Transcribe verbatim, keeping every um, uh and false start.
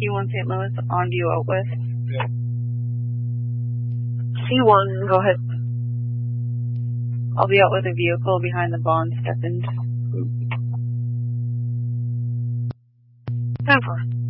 C one Saint Louis, on to you out with. Yeah. C one, go ahead. I'll be out with a vehicle behind the Bond Stephens. ten four.